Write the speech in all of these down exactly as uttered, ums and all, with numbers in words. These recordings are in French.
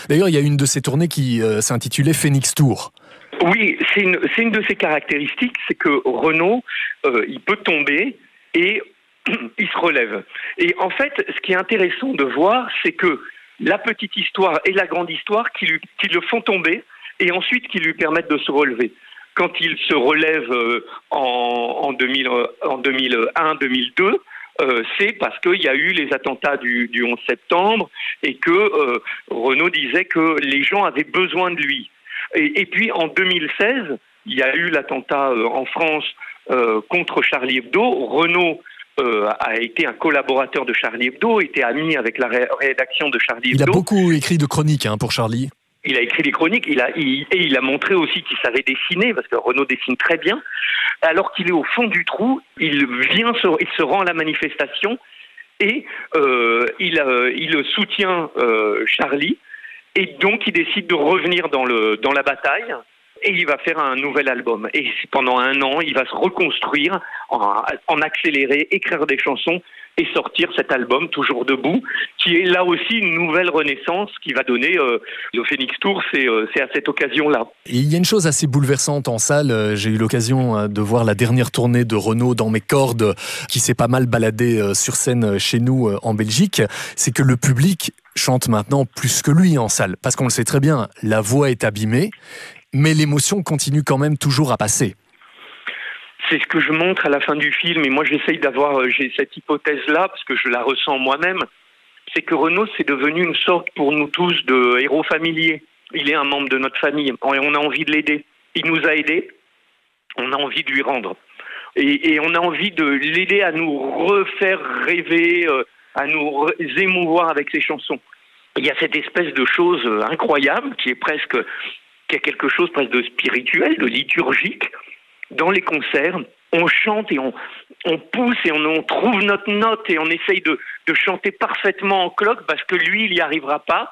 D'ailleurs, il y a une de ces tournées qui euh, s'intitulait Phoenix Tour. Oui, c'est une, c'est une de ses caractéristiques, c'est que Renaud, euh, il peut tomber et il se relève. Et en fait, ce qui est intéressant de voir, c'est que la petite histoire et la grande histoire qui, lui, qui le font tomber et ensuite qui lui permettent de se relever. Quand il se relève euh, en, en, deux mille, en deux mille un deux mille deux, euh, c'est parce qu'il y a eu les attentats du, du onze septembre et que euh, Renaud disait que les gens avaient besoin de lui. Et, et puis en deux mille seize, il y a eu l'attentat euh, en France euh, contre Charlie Hebdo. Renaud Euh, a été un collaborateur de Charlie Hebdo, était ami avec la ré- rédaction de Charlie Hebdo. Il a beaucoup écrit de chroniques hein, pour Charlie. Il a écrit des chroniques, il a, il, et il a montré aussi qu'il savait dessiner, parce que Renaud dessine très bien. Alors qu'il est au fond du trou, il vient, se, il se rend à la manifestation et euh, il, euh, il soutient euh, Charlie. Et donc il décide de revenir dans, le, dans la bataille. Et il va faire un nouvel album. Et pendant un an, il va se reconstruire, en, en accélérer, écrire des chansons et sortir cet album, Toujours debout, qui est là aussi une nouvelle renaissance qui va donner euh, le Phoenix Tour, c'est, euh, c'est à cette occasion-là. Et il y a une chose assez bouleversante en salle, j'ai eu l'occasion de voir la dernière tournée de Renaud dans mes cordes, qui s'est pas mal baladé sur scène chez nous en Belgique, c'est que le public chante maintenant plus que lui en salle. Parce qu'on le sait très bien, la voix est abîmée, mais l'émotion continue quand même toujours à passer. C'est ce que je montre à la fin du film, et moi j'essaye d'avoir j'ai cette hypothèse-là, parce que je la ressens moi-même, c'est que Renaud, c'est devenu une sorte pour nous tous de héros familier. Il est un membre de notre famille, et on a envie de l'aider. Il nous a aidés, on a envie de lui rendre. Et, et on a envie de l'aider à nous refaire rêver, à nous émouvoir avec ses chansons. Il y a cette espèce de chose incroyable, qui est presque... qui a quelque chose presque de spirituel, de liturgique. Dans les concerts, on chante et on, on pousse et on, on trouve notre note et on essaye de, de chanter parfaitement en cloque parce que lui, il n'y arrivera pas.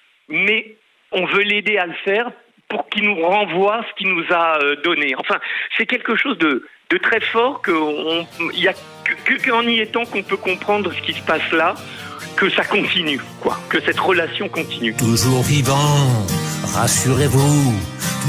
Mais on veut l'aider à le faire pour qu'il nous renvoie ce qu'il nous a donné. Enfin, c'est quelque chose de, de très fort qu'il n'y a que, que, qu'en y étant qu'on peut comprendre ce qui se passe là, que ça continue, quoi, que cette relation continue. Toujours vivant, rassurez-vous.